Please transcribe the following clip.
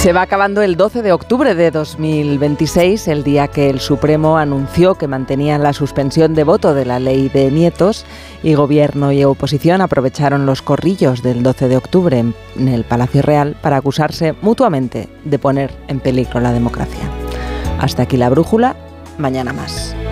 Se va acabando el 12 de octubre de 2026, el día que el Supremo anunció que mantenían la suspensión de voto de la ley de nietos, y gobierno y oposición aprovecharon los corrillos del 12 de octubre en el Palacio Real para acusarse mutuamente de poner en peligro la democracia. Hasta aquí la brújula, mañana más.